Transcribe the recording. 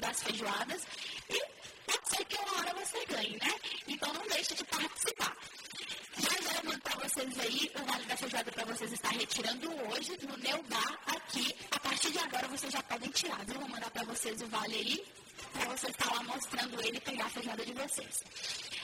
das feijoadas e pode ser que uma hora você ganhe, né? Então não deixe de participar. Já eu mando para vocês aí o vale da feijoada para vocês estar retirando hoje no Neubá aqui. A partir de agora vocês já podem tirar, viu? Vou mandar para vocês o vale aí para vocês estar lá mostrando ele e pegar a feijoada de vocês.